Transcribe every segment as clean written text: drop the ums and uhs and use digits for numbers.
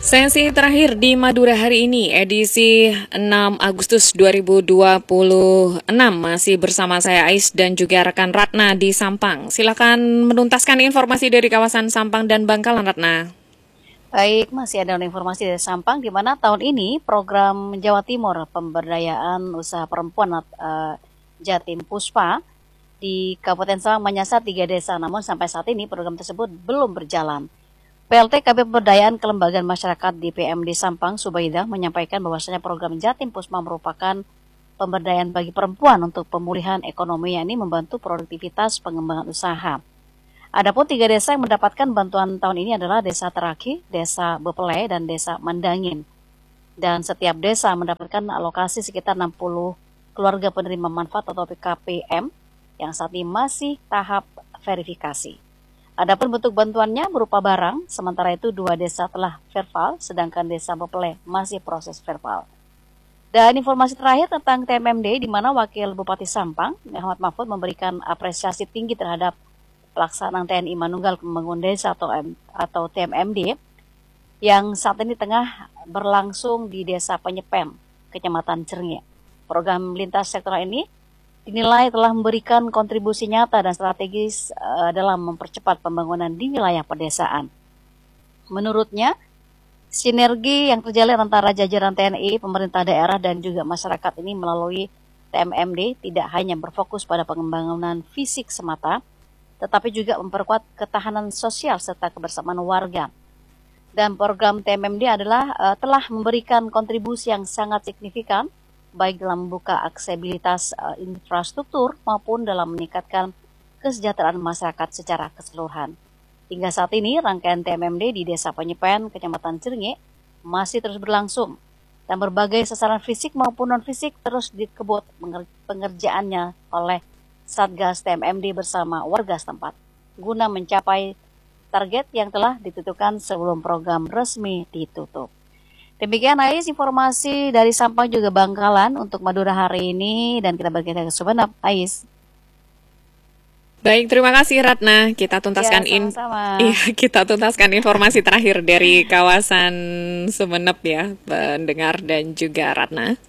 Sesi terakhir di Madura hari ini, edisi 6 Agustus 2026. Masih bersama saya Ais dan juga rekan Ratna di Sampang. Silakan menuntaskan informasi dari kawasan Sampang dan Bangkalan, Ratna. Baik, masih ada informasi dari Sampang, di mana tahun ini program Jawa Timur Pemberdayaan Usaha Perempuan Jatim Puspa di Kabupaten Sampang menyasar 3 desa, namun sampai saat ini program tersebut belum berjalan. PLT KB Pemberdayaan Kelembagaan Masyarakat di PMD Sampang, Subaidah, menyampaikan bahwasanya program Jatim Puspa merupakan pemberdayaan bagi perempuan untuk pemulihan ekonomi, yakni membantu produktivitas pengembangan usaha. Adapun 3 desa yang mendapatkan bantuan tahun ini adalah Desa Teraki, Desa Bepele, dan Desa Mandangin. Dan setiap desa mendapatkan alokasi sekitar 60 keluarga penerima manfaat atau PKPM yang saat ini masih tahap verifikasi. Adapun bentuk bantuannya berupa barang, sementara itu 2 desa telah verbal, sedangkan Desa Bepele masih proses verbal. Dan informasi terakhir tentang TMMD, di mana Wakil Bupati Sampang, Muhammad Mahfud, memberikan apresiasi tinggi terhadap pelaksanaan TNI Manunggal Pembangunan Desa atau TMMD yang saat ini tengah berlangsung di Desa Penyepen, Kecamatan Cernge. Program lintas sektoral ini dinilai telah memberikan kontribusi nyata dan strategis dalam mempercepat pembangunan di wilayah pedesaan. Menurutnya, sinergi yang terjalin antara jajaran TNI, pemerintah daerah, dan juga masyarakat ini melalui TMMD tidak hanya berfokus pada pengembangan fisik semata, tetapi juga memperkuat ketahanan sosial serta kebersamaan warga. Dan program TMMD telah memberikan kontribusi yang sangat signifikan, baik dalam membuka aksesibilitas infrastruktur maupun dalam meningkatkan kesejahteraan masyarakat secara keseluruhan. Hingga saat ini, rangkaian TMMD di Desa Penyepen, Kecamatan Cernge, masih terus berlangsung. Dan berbagai sasaran fisik maupun non-fisik terus dikebut pengerjaannya oleh Satgas TMMD bersama warga setempat, guna mencapai target yang telah ditentukan sebelum program resmi ditutup. Demikian Ais, informasi dari Sampang juga Bangkalan untuk Madura hari ini, dan kita bergeser ke Sumeneb, Ais. Baik, terima kasih Ratna. Kita tuntaskan kita tuntaskan informasi terakhir dari kawasan Sumeneb ya, pendengar dan juga Ratna.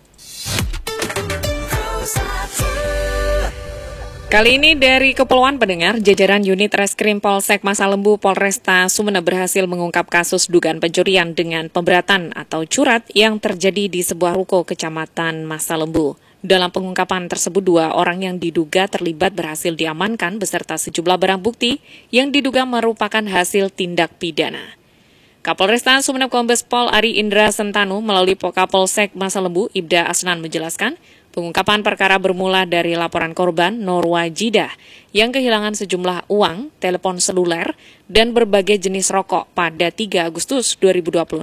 Kali ini dari Kepulauan pendengar, jajaran unit Reskrim Polsek Masalembu Polresta Sumeneb berhasil mengungkap kasus dugaan pencurian dengan pemberatan atau curat yang terjadi di sebuah ruko Kecamatan Masalembu. Dalam pengungkapan tersebut, 2 orang yang diduga terlibat berhasil diamankan beserta sejumlah barang bukti yang diduga merupakan hasil tindak pidana. Kapolresta Sumeneb Kombes Pol Ari Indra Sentanu melalui Kapolsek Masalembu Ibda Asnan menjelaskan, pengungkapan perkara bermula dari laporan korban Norwajidah yang kehilangan sejumlah uang, telepon seluler, dan berbagai jenis rokok pada 3 Agustus 2026.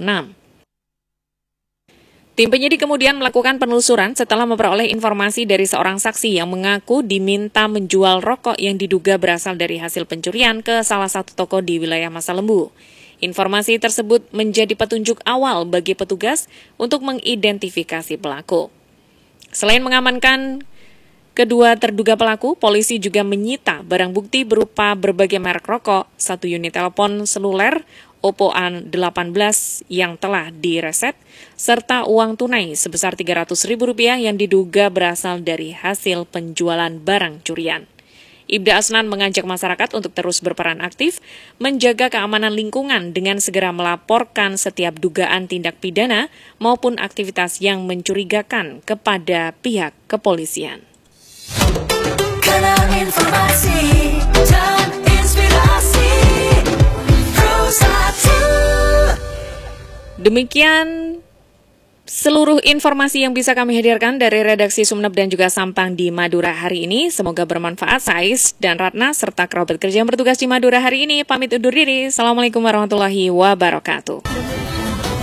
Tim penyidik kemudian melakukan penelusuran setelah memperoleh informasi dari seorang saksi yang mengaku diminta menjual rokok yang diduga berasal dari hasil pencurian ke salah satu toko di wilayah Masalembu. Informasi tersebut menjadi petunjuk awal bagi petugas untuk mengidentifikasi pelaku. Selain mengamankan kedua terduga pelaku, polisi juga menyita barang bukti berupa berbagai merek rokok, 1 unit telepon seluler Oppo A18 yang telah direset, serta uang tunai sebesar Rp300.000 yang diduga berasal dari hasil penjualan barang curian. Ibda Asnan mengajak masyarakat untuk terus berperan aktif, menjaga keamanan lingkungan dengan segera melaporkan setiap dugaan tindak pidana maupun aktivitas yang mencurigakan kepada pihak kepolisian. Kanal informasi dan inspirasi Demikian seluruh informasi yang bisa kami hadirkan dari redaksi Sumeneb dan juga Sampang di Madura hari ini. Semoga bermanfaat. Ais dan Ratna serta kerabat kerja yang bertugas di Madura hari ini pamit undur diri. Assalamualaikum warahmatullahi wabarakatuh.